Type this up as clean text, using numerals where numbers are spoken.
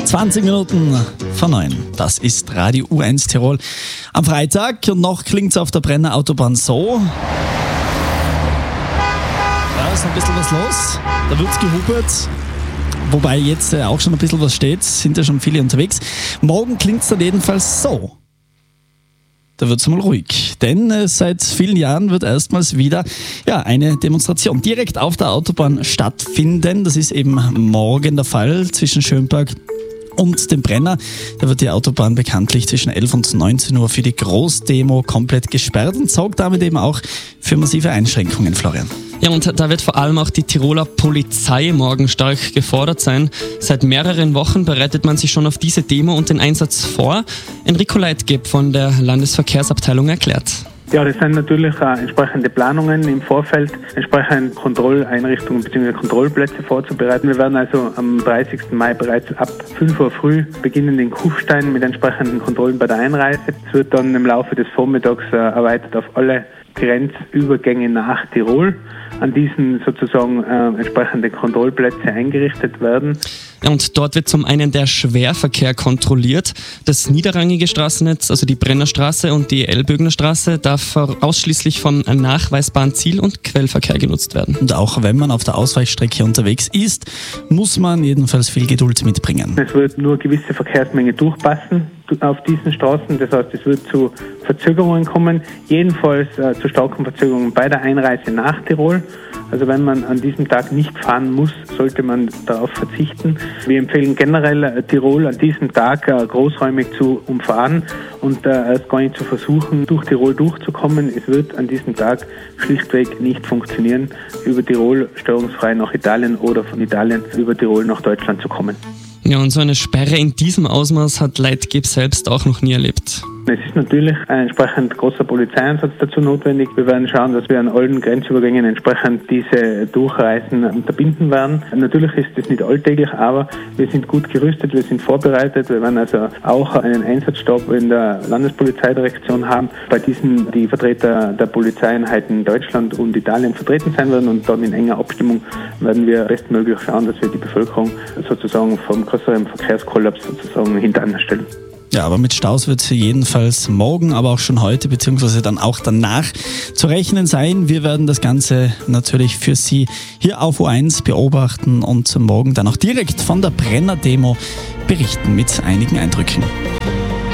20 Minuten vor 9. Das ist Radio U1 Tirol am Freitag und noch klingt es auf der Brenner Autobahn so. Da ist noch ein bisschen was los, da wird's gehubert. Wobei jetzt auch schon ein bisschen was steht, sind ja schon viele unterwegs. Morgen klingt es dann jedenfalls so. Da wird es mal ruhig, denn seit vielen Jahren wird erstmals wieder eine Demonstration direkt auf der Autobahn stattfinden. Das ist eben morgen der Fall zwischen Schönberg und dem Brenner. Da wird die Autobahn bekanntlich zwischen 11 und 19 Uhr für die Großdemo komplett gesperrt und sorgt damit eben auch für massive Einschränkungen, Florian. Ja, und da wird vor allem auch die Tiroler Polizei morgen stark gefordert sein. Seit mehreren Wochen bereitet man sich schon auf diese Demo und den Einsatz vor. Enrico Leitgeb von der Landesverkehrsabteilung erklärt. Ja, das sind natürlich entsprechende Planungen im Vorfeld, entsprechende Kontrolleinrichtungen bzw. Kontrollplätze vorzubereiten. Wir werden also am 30. Mai bereits ab 5 Uhr früh beginnen in Kufstein mit entsprechenden Kontrollen bei der Einreise. Es wird dann im Laufe des Vormittags erweitert auf alle Grenzübergänge nach Tirol. An diesen sozusagen entsprechende Kontrollplätze eingerichtet werden. Ja, und dort wird zum einen der Schwerverkehr kontrolliert. Das niederrangige Straßennetz, also die Brennerstraße und die Ellbögener Straße, darf ausschließlich vom nachweisbaren Ziel- und Quellverkehr genutzt werden. Und auch wenn man auf der Ausweichstrecke unterwegs ist, muss man jedenfalls viel Geduld mitbringen. Es wird nur gewisse Verkehrsmenge durchpassen auf diesen Straßen. Das heißt, es wird zu Verzögerungen kommen, jedenfalls zu starken Verzögerungen bei der Einreise nach Tirol. Also wenn man an diesem Tag nicht fahren muss, sollte man darauf verzichten. Wir empfehlen generell Tirol an diesem Tag großräumig zu umfahren und erst gar nicht zu versuchen, durch Tirol durchzukommen. Es wird an diesem Tag schlichtweg nicht funktionieren, über Tirol störungsfrei nach Italien oder von Italien über Tirol nach Deutschland zu kommen. Ja, und so eine Sperre in diesem Ausmaß hat Leitgeb selbst auch noch nie erlebt. Es ist natürlich ein entsprechend großer Polizeieinsatz dazu notwendig. Wir werden schauen, dass wir an allen Grenzübergängen entsprechend diese Durchreisen unterbinden werden. Natürlich ist das nicht alltäglich, aber wir sind gut gerüstet, wir sind vorbereitet. Wir werden also auch einen Einsatzstab in der Landespolizeidirektion haben, bei diesen die Vertreter der Polizeieinheiten Deutschland und Italien vertreten sein werden und dann in enger Abstimmung werden wir bestmöglich schauen, dass wir die Bevölkerung sozusagen vom größeren Verkehrskollaps sozusagen hintanstellen. Ja, aber mit Staus wird es jedenfalls morgen, aber auch schon heute, beziehungsweise dann auch danach zu rechnen sein. Wir werden das Ganze natürlich für Sie hier auf U1 beobachten und morgen dann auch direkt von der Brenner-Demo berichten mit einigen Eindrücken.